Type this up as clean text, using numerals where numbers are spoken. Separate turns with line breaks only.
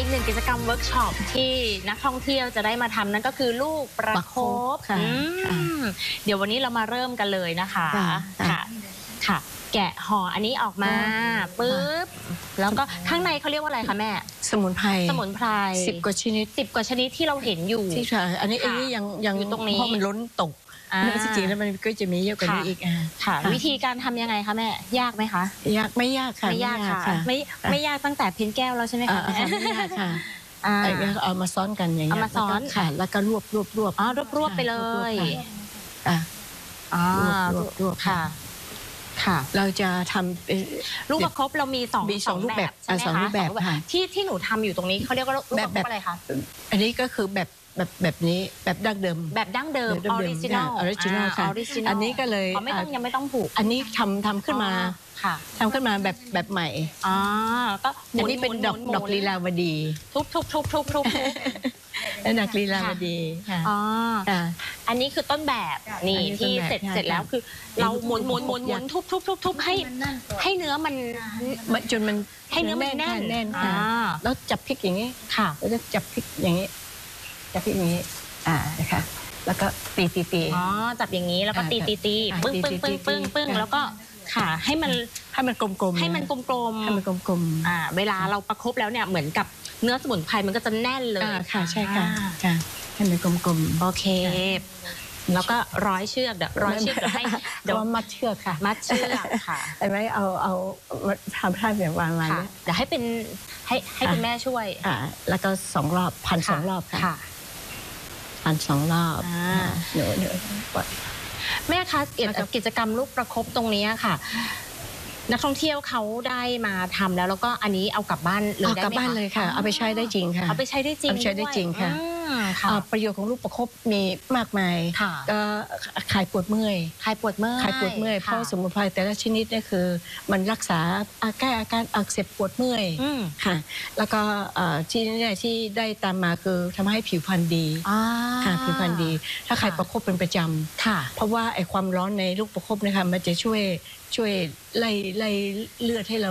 หนึ่งกิจกรรมเวิร์กช็อปที่นักท่องเที่ยวจะได้มาทำนั่นก็คือลูกประคบเดี๋ยววันนี้เรามาเริ่มกันเลยนะคะค่ะแกะห่ออันนี้ออกมาปึ๊บแล้วก็ข้างในเขาเรียกว่าอะไรคะแม่
สมุนไพร10 กว่าชนิด
ที่เราเห็นอยู่
ที่ใช่อันนี้ยังอยู่ตรงนี้เพราะมันล้นตกจริงๆแล้วมันก็จะมีเยอะกว่านี้อีก
ค่ะวิธีการทำยังไงคะแม่ยากไหมคะ
ไม่ยากค่ะ
ไม่ยากค่ะไม่ยากตั้งแต่เพ้นแก้วแล้วใช่ไหมคะ
ไม่ยากค่ะเอามาซ้อนกันอย่างเงี้ย
เอามาซ้อน
ค่ะแล้วก็รวบ
รวบไปเลย
รวบค่ะเราจะทำ
ลูกประคบเรามีสองรูปแบบที่หนูทำอยู่ตรงนี้เขาเรียกว่าลูกประคบอะไรคะ
อันนี้ก็คือแบบนี้แบบดั้งเดิม
ออริจินอล
ค่ะอันนี้ก็เลย
ยังไม่ต้องผูก
อันนี้ทำขึ้นมาทำขึ้นมาแบบใหม่
ก็
อันนี้เป็นดอกลีลาวดี
ทุบ
ดอกลีลาวดี
อันนี้คือต้นแบบนี่ที่เสร็จแล้วคือเราหมุนทุบให้เนื้อมัน
จนมัน
ให้เนื้อมันแน่น
แล้วจับพริกอย่างนี้แล้วจะจับพริกอย่างนี้นะคะแล้วก็ตี
จับอย่างนี้แล้วก็ตีปึ้งแล้วก็ให้มันกลมเวลาเราประคบแล้วเนี่ยเหมือนกับเนื้อสมุนไพรมันก็จะแน่นเลย
ค่ะใช่ค่ะให้มันกลม
โอเคแล้วก็ร้อยเชือกเดี๋ยวให้
มัดเชือกค่ะ
มัดเชือกค่ะ
ไอ้ไหมเอาทำท่าแบบวางมา
เดี๋ยวให้คุณแม่ช่วย
แล้วก็2 รอบพัน 2 รอบค่ะพัน 2 รอบเดี๋ยว
แม่คะกิจกรรมลูกประคบตรงนี้ค่ะนักท่องเที่ยวเขาได้มาทำแล้วก็อันนี้เอากลับบ้านเลยได้ไหมคะ
กลับบ้านเลยค่ะเอาไปใช้ได้จริงค่ะ
เอาไปใช้ได้จริง
ค่ะประโยชน์ของลูกประคบมีมากมายก็คลายปวดเมื่อยเพราะสมุนไพรแต่ละชนิดนี่คือมันรักษาแก้อาการอักเสบปวดเมื่อยค่ะแล้วก็ที่ได้ตามมาคือทำให้ผิวพรรณดีค่ะผิวพรรณดีถ้าใครประคบเป็นประจำเพราะว่าไอ้ความร้อนในลูกประคบนะคะมันจะช่วยไล่เลือดให้เรา